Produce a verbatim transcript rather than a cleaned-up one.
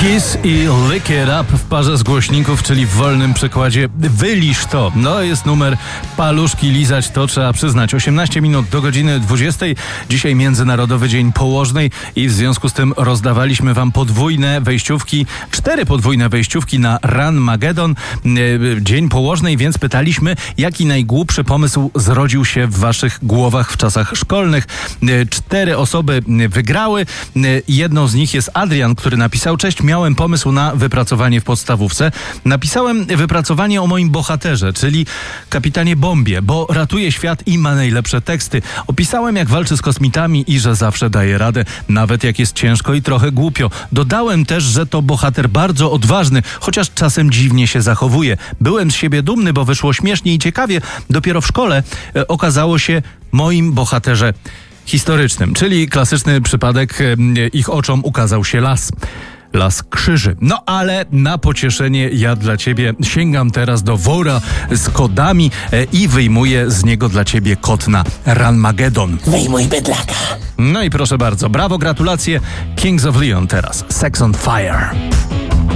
Kiss i Lick It Up w parze z głośników, czyli w wolnym przekładzie wylisz to. No jest numer paluszki lizać, to trzeba przyznać. osiemnaście minut do godziny dwudziestej. Dzisiaj Międzynarodowy Dzień Położnej i w związku z tym rozdawaliśmy wam podwójne wejściówki, cztery podwójne wejściówki na Ranmagedon, Dzień Położnej, więc pytaliśmy, jaki najgłupszy pomysł zrodził się w waszych głowach w czasach szkolnych. Cztery osoby wygrały. Jedną z nich jest Adrian, który napisał: cześć, miałem pomysł na wypracowanie w podstawówce. Napisałem wypracowanie o moim bohaterze, czyli kapitanie Bombie, bo ratuje świat i ma najlepsze teksty. Opisałem, jak walczy z kosmitami i że zawsze daje radę, nawet jak jest ciężko i trochę głupio. Dodałem też, że to bohater bardzo odważny, chociaż czasem dziwnie się zachowuje. Byłem z siebie dumny, bo wyszło śmiesznie i ciekawie. Dopiero w szkole e, okazało się moim bohaterze historycznym, czyli klasyczny przypadek, e, ich oczom ukazał się las. Las krzyży. No ale na pocieszenie ja dla ciebie sięgam teraz do wora z kodami e, i wyjmuję z niego dla ciebie kod na Ranmagedon. Wyjmuj bydlaka. No i proszę bardzo, brawo, gratulacje. Kings of Leon teraz. Sex on Fire.